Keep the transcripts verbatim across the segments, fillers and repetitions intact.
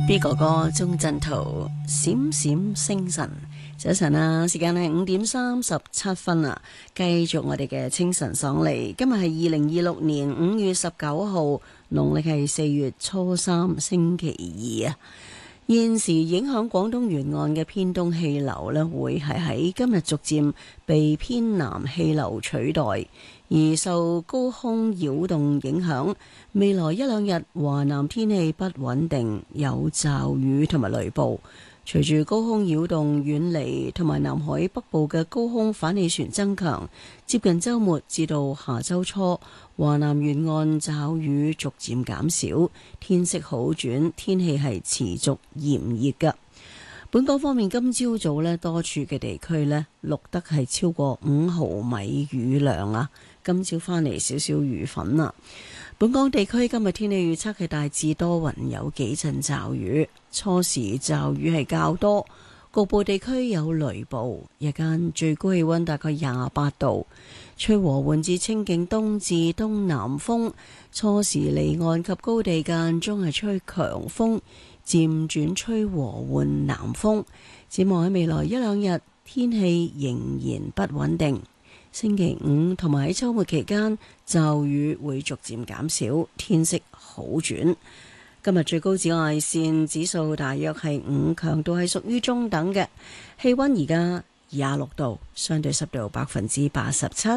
B 哥哥鍾鎮濤閃閃星辰，早晨啊，時間係五點三十七分啊，繼續我哋嘅清晨爽利。今日係二零二六年五月十九號，農曆係四月初三，星期二啊。現時影響廣東沿岸嘅偏東氣流呢，會係喺今日逐漸被偏南氣流取代，而受高空擾動影響，未來一兩日華南天氣不穩定，有驟雨同埋雷暴。隨住高空擾動遠離同埋南海北部嘅高空反氣旋增強，接近週末至到下週初，華南沿岸驟雨逐漸減少，天色好轉，天氣係持續炎熱㗎。本港方面，今朝早呢多處嘅地區呢錄得係超過五毫米雨量啊！今朝返嚟少少雨粉啊！本港地區今日天氣預測係大致多雲，有幾陣驟雨，初時驟雨係較多，局部地區有雷暴。日間最高氣溫大概廿八度，吹和緩至清勁東至東南風，初時離岸及高地間中係吹強風，漸轉吹和緩南風。展望喺未來一兩日，天氣仍然不穩定。星期五同埋喺週末期間，驟雨會逐漸減少，天色好轉。今日最高紫外線指數大約係五，強度係屬於中等嘅。氣溫而家廿六度，相對濕度百分之八十七。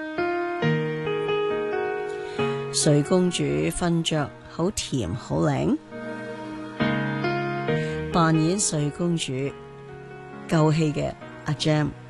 睡公主瞓着好甜好靚，扮演睡公主夠氣嘅阿 Jam。